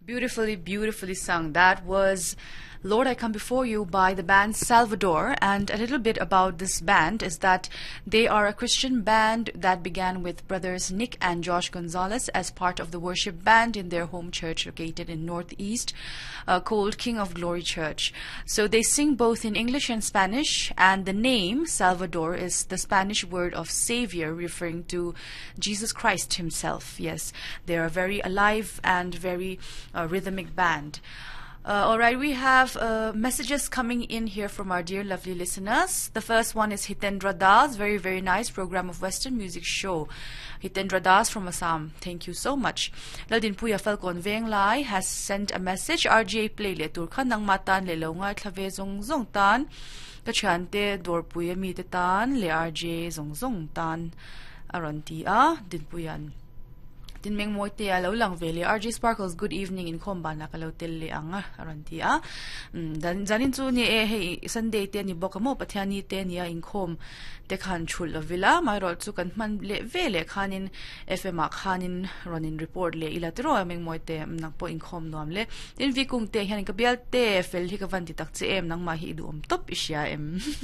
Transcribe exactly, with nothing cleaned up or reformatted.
Beautifully, beautifully sung. That was Lord, I Come Before You by the band Salvador. And a little bit about this band is that they are a Christian band that began with brothers Nick and Josh Gonzalez as part of the worship band in their home church located in Northeast, uh, called King of Glory Church. So they sing both in English and Spanish, and the name Salvador is the Spanish word of Savior, referring to Jesus Christ himself. Yes, they are very alive and very uh, rhythmic band. Uh, all right, we have uh, messages coming in here from our dear lovely listeners. The first one is Hitendra Das. Very, very nice program of Western music show. Hitendra Das from Assam. Thank you so much. Laldin Puya Falcon Veng Lai has sent a message. R J play le turkan nang matan le longa tlave zong zong tan. Kachante dor puya mi te tan le R J zong zong tan. Aranti a din puyan. Din meng mo te alo lang vele R J Sparkles, good evening in komba nakalaw telle ang aranti a dan zanin chu ni e hey Sunday te ni bokamo pathani te niya in kom te khan chul vila mai ro chu kan man le vele khanin F M a khanin ronin report le ilatro meng mo te nak po in kom nom le din vi kung te hian ka bial te fel hi ka van ti tak che em nang ma hi du om top isya em